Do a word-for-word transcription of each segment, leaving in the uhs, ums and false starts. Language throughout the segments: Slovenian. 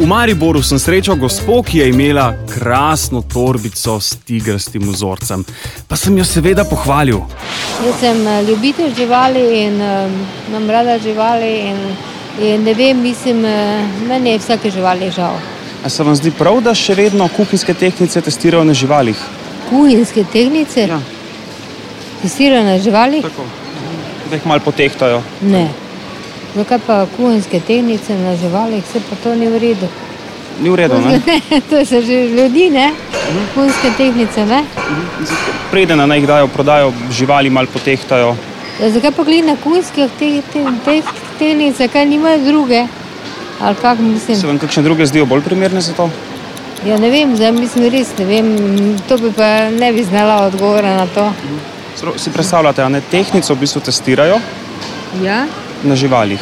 V Mariboru sem srečal gospo, ki je imela krasno torbico s tigrastim vzorcem. Pa sem jo seveda pohvalil. Jaz sem ljubitelj živali in um, imam rada živali in, in ne vem, mislim, meni je vsake živali žal. A se vam zdi prav, da še vedno kuhinjske tehtnice testirajo na živalih? Kuhinjske tehtnice? Ja. Testirajo na živalih? Tako. Da jih malo potehtajo. Ne. Zakaj pa kuhinjske tehtnice na živalih, se pa to ni v redu. Ni v redu, ne? Ne, to so že ljudi, ne? Uh-huh. Kuhinjske tehtnice, ne? Uh-huh. Preden naj jih dajo, prodajo, živali malo potehtajo. Ja, zakaj pa glede na kuhinjske tehtnice, kaj nimajo druge? Ali kak mislim? Se vam kakšne druge zdijo bolj primerne za to? Ja, ne vem, zdaj mislim res, ne vem, to bi pa ne bi znala odgovora na to. Uh-huh. Si predstavljate, a ne, tehtnico v bistvu testirajo? Ja. Na živalih.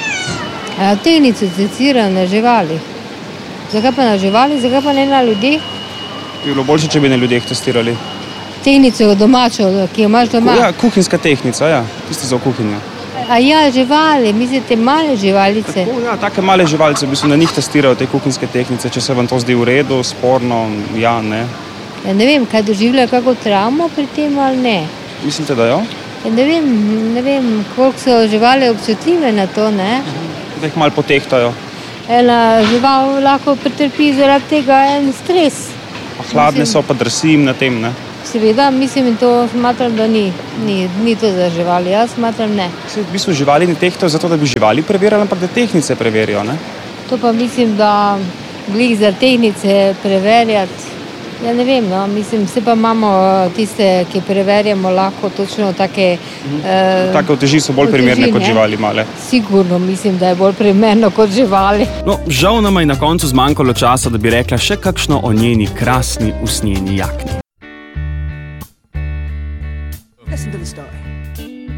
A tehtnico testirajo na živalih. Zakaj pa na živalih, zakaj pa ne na ljudeh? Bi bilo boljše, če bi na ljudeh testirali. Tehtnico domačo, ki jo imaš doma? Ja, kuhinjska tehtnica, ja, tisti za kuhinjo. A ja, živali, mislite male živalice? Tako, ja, take male živalice, v bistvu na njih testirajo te kuhinjske tehtnice, če se vam to zdi v redu, sporno, ja, ne. Ja, ne vem, kaj doživljajo kako travmo pri tem ali ne. Mislite, da jo? Ja, ne vem, ne vem, koliko so živali občutljive na to, ne? Da jih malo potehtajo. Ena žival lahko pretrpi zaradi tega en stres. Pa hladne so, pa drsi jim na tem, ne? Seveda, mislim, in to smatram, da ni, ni, ni to za živali, jaz smatram ne. V bistvu živali ne tehtajo zato, da bi živali preverjali, ampak da tehtnice preverijo, ne? To pa mislim, da glih za tehtnice preverjati, ja ne vem, no, mislim, vse pa imamo tiste, ki preverjamo lahko točno take... Mhm. Uh, take uteži so bolj primerne kot živali male. Sigurno, mislim, da je bolj primerno kot živali. No, žal nama je na koncu zmanjkalo časa, da bi rekla še kakšno o njeni krasni usnjeni jakni. Listen to the story.